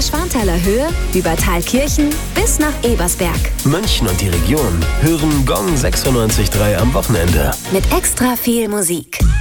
Schwanthaler Höhe über Thalkirchen bis nach Ebersberg. München und die Region hören Gong 96.3 am Wochenende. Mit extra viel Musik.